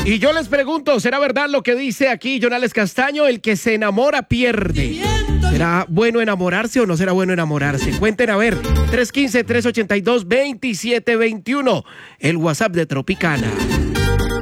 Y yo les pregunto, ¿será verdad lo que dice aquí Jonales Castaño? El que se enamora pierde. ¿Será bueno enamorarse o no será bueno enamorarse? Cuenten a ver, 315-382-2721, el WhatsApp de Tropicana.